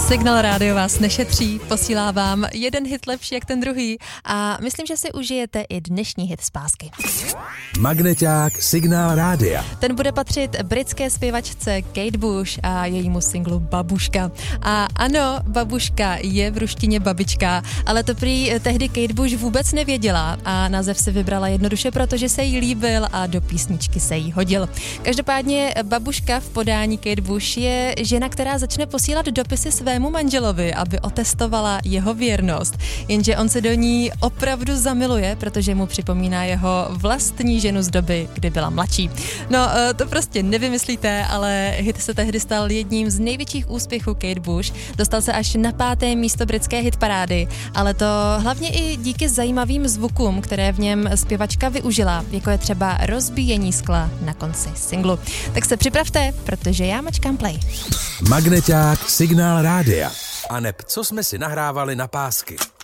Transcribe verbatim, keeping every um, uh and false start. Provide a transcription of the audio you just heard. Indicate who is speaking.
Speaker 1: Signál Rádio vás nešetří, posílá vám jeden hit lepší jak ten druhý a myslím, že si užijete i dnešní hit z pásky.
Speaker 2: Magneťák Signál Rádia.
Speaker 1: Ten bude patřit britské zpěvačce Kate Bush a jejímu singlu Babuška. A ano, babuška je v ruštině babička, ale to prý tehdy Kate Bush vůbec nevěděla a název si vybrala jednoduše, protože se jí líbil a do písničky se jí hodil. Každopádně babuška v podání Kate Bush je žena, která začne posílat dopisy svému manželovi, aby otestovala jeho věrnost. Jenže on se do ní opravdu zamiluje, protože mu připomíná jeho vlastní ženu z doby, kdy byla mladší. No, to prostě nevymyslíte, ale hit se tehdy stal jedním z největších úspěchů Kate Bush. Dostal se až na páté místo britské hitparády, ale to hlavně i díky zajímavým zvukům, které v něm zpěvačka využila, jako je třeba rozbíjení skla na konci singlu. Tak se připravte, protože já mačkám play.
Speaker 2: Magneťák Signál Rádia. A neb, co jsme si nahrávali na pásky.